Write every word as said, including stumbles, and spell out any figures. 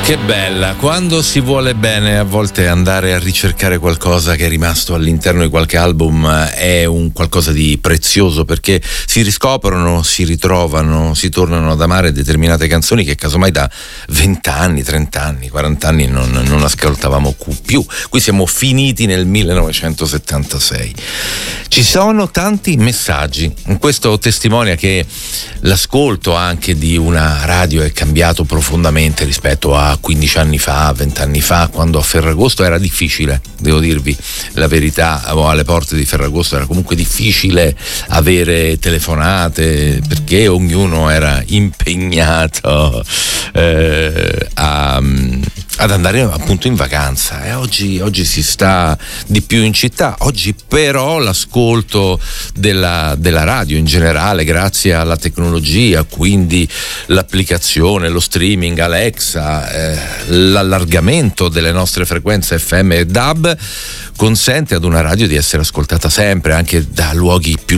Che bella, quando si vuole bene a volte andare a ricercare qualcosa che è rimasto all'interno di qualche album è un qualcosa di prezioso, perché si riscoprono, si ritrovano, si tornano ad amare determinate canzoni che casomai da vent'anni, trent'anni, quarant'anni non, non ascoltavamo più. Qui siamo finiti nel millenovecentosettantasei. Ci sono tanti messaggi, questo testimonia che l'ascolto anche di una radio è cambiato profondamente rispetto a quindici anni fa, venti anni fa, quando a Ferragosto era difficile, devo dirvi la verità, alle porte di Ferragosto era comunque difficile avere telefonate perché ognuno era impegnato eh, a, ad andare appunto in vacanza, e oggi, oggi si sta di più in città. Oggi però l'ascolto della, della radio in generale, grazie alla tecnologia, quindi l'applicazione, lo streaming, Alexa, eh, l'allargamento delle nostre frequenze F M e D A B, consente ad una radio di essere ascoltata sempre anche da luoghi più